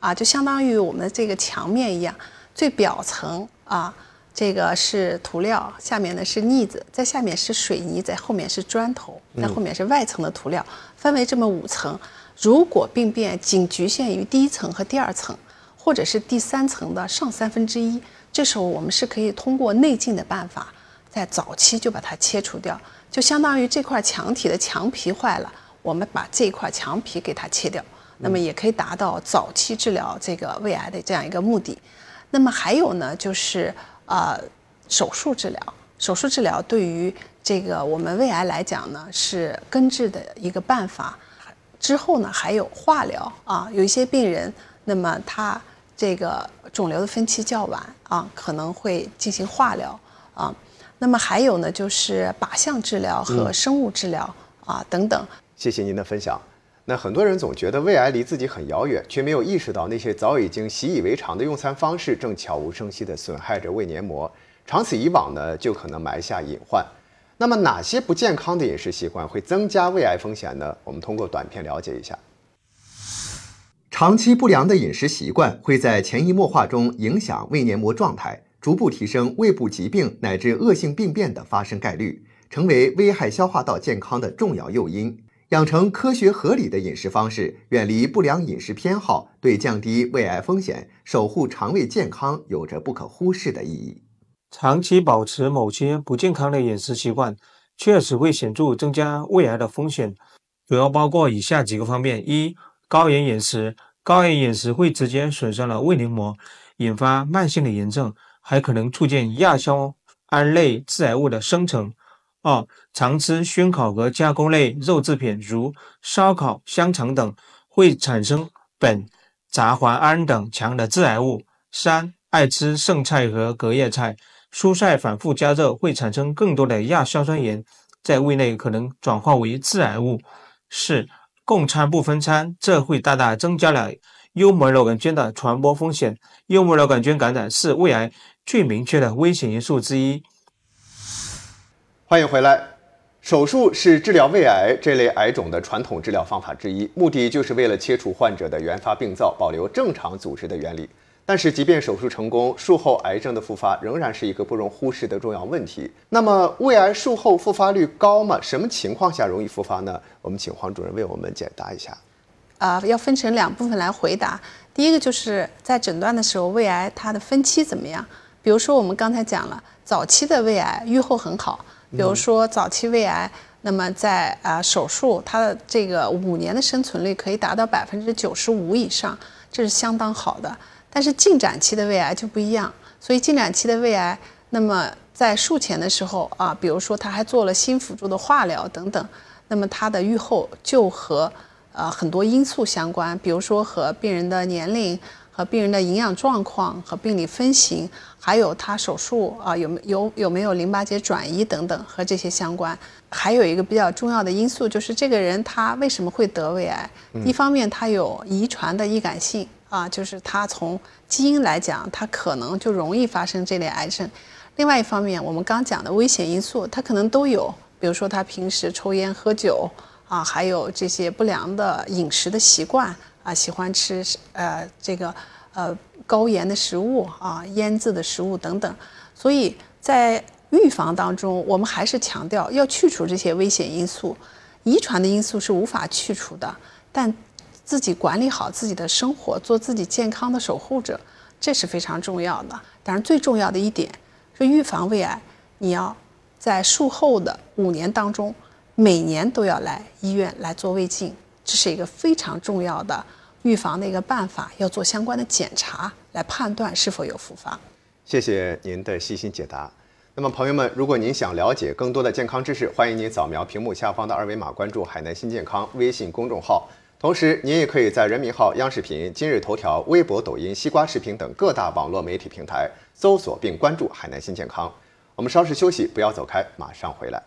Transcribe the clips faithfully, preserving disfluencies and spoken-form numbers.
啊，就相当于我们的这个墙面一样，最表层啊，这个是涂料，下面呢是腻子，在下面是水泥，在后面是砖头，在后面是外层的涂料，分为这么五层。如果病变仅局限于第一层和第二层，或者是第三层的上三分之一，这时候我们是可以通过内镜的办法，在早期就把它切除掉，就相当于这块墙体的墙皮坏了，我们把这块墙皮给它切掉。那么也可以达到早期治疗这个胃癌的这样一个目的。那么还有呢，就是呃手术治疗。手术治疗对于这个我们胃癌来讲呢，是根治的一个办法。之后呢，还有化疗啊，有一些病人，那么他这个肿瘤的分期较晚啊，可能会进行化疗啊。那么还有呢，就是靶向治疗和生物治疗、嗯、啊等等。 谢谢您的分享。那很多人总觉得胃癌离自己很遥远，却没有意识到那些早已经习以为常的用餐方式正悄无声息地损害着胃黏膜，长此以往呢，就可能埋下隐患。那么哪些不健康的饮食习惯会增加胃癌风险呢？我们通过短片了解一下。长期不良的饮食习惯会在潜移默化中影响胃黏膜状态，逐步提升胃部疾病乃至恶性病变的发生概率，成为危害消化道健康的重要诱因。养成科学合理的饮食方式，远离不良饮食偏好，对降低胃癌风险、守护肠胃健康有着不可忽视的意义。 长期保持某些不健康的饮食习惯，确实会显著增加胃癌的风险，主要包括以下几个方面：一、高盐饮食。高盐饮食会直接损伤了胃黏膜，引发慢性的炎症，还可能促进亚硝胺类致癌物的生成。二、常吃熏烤和加工类肉制品，如烧烤、香肠等，会产生苯、杂环胺等强的致癌物。三、爱吃剩菜和隔夜菜，蔬菜反复加热会产生更多的亚硝酸盐，在胃内可能转化为致癌物。四、共餐不分餐，这会大大增加了幽门螺杆菌的传播风险。幽门螺杆菌感染是胃癌最明确的危险因素之一。 欢迎回来。手术是治疗胃癌这类癌种的传统治疗方法之一，目的就是为了切除患者的原发病灶，保留正常组织的原理。但是即便手术成功，术后癌症的复发仍然是一个不容忽视的重要问题。那么胃癌术后复发率高吗？什么情况下容易复发呢？我们请黄主任为我们解答一下。 啊、呃，要分成两部分来回答。第一个就是在诊断的时候，胃癌它的分期怎么样？比如说我们刚才讲了，早期的胃癌预后很好，比如说早期胃癌，那么在啊、呃、手术，它的这个五年的生存率可以达到百分之九十五以上，这是相当好的。但是进展期的胃癌就不一样，所以进展期的胃癌，那么在术前的时候啊，比如说他还做了新辅助的化疗等等，那么他的预后就和呃很多因素相关，比如说和病人的年龄、和病人的营养状况、和病理分型，还有他手术啊有有有没有淋巴结转移等等，和这些相关。还有一个比较重要的因素就是这个人他为什么会得胃癌？一方面他有遗传的易感性。啊，就是它从基因来讲，它可能就容易发生这类癌症。另外一方面，我们刚讲的危险因素，它可能都有，比如说他平时抽烟喝酒啊，还有这些不良的饮食的习惯啊，喜欢吃呃这个呃高盐的食物啊、腌制的食物等等。所以在预防当中，我们还是强调要去除这些危险因素。遗传的因素是无法去除的，但自己管理好自己的生活，做自己健康的守护者，这是非常重要的。当然最重要的一点是预防胃癌，你要在术后的五年当中，每年都要来医院来做胃镜，这是一个非常重要的预防的一个办法，要做相关的检查来判断是否有复发。 谢谢您的细心解答。那么朋友们，如果您想了解更多的健康知识，欢迎您扫描屏幕下方的二维码，关注海南新健康微信公众号。同时，您也可以在人民号、央视频、今日头条、微博、抖音、西瓜视频等各大网络媒体平台搜索并关注海南新健康。我们稍事休息，不要走开，马上回来。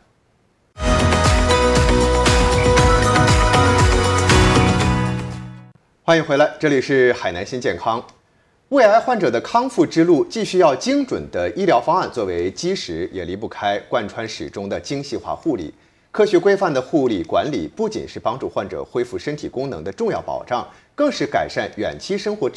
欢迎回来，这里是海南新健康。胃癌患者的康复之路，既需要精准的医疗方案作为基石，也离不开贯穿始终的精细化护理。科学规范的护理管理不仅是帮助患者恢复身体功能的重要保障，更是改善远期生活